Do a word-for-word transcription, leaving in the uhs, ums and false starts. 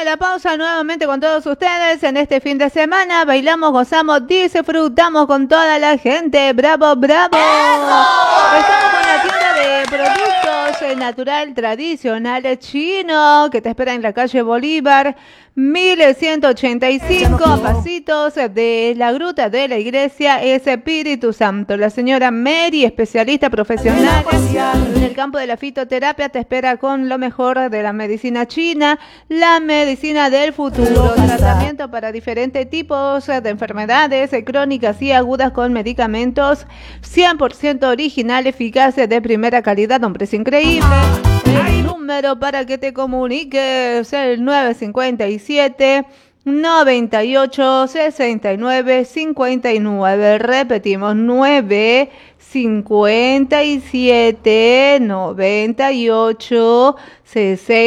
la pausa nuevamente con todos ustedes en este fin de semana. Bailamos, gozamos, disfrutamos con toda la gente. ¡Bravo, bravo! Estamos con la tienda de productos eh, natural tradicional chino que te espera en la calle Bolívar mil ciento ochenta y cinco, a pasitos de la gruta de la iglesia Espíritu Santo. La señora Mary, especialista profesional en el campo de la fitoterapia, te espera con lo mejor de la medicina china, la medicina del futuro, tratamiento para diferentes tipos de enfermedades crónicas y agudas con medicamentos cien por ciento original, eficaces, de primera calidad, un precio increíble. El número para que te comuniques es el nueve cinco siete, noventa y ocho, sesenta y nueve, cincuenta y nueve. Repetimos, nueve cinco siete, noventa y ocho, sesenta y nueve.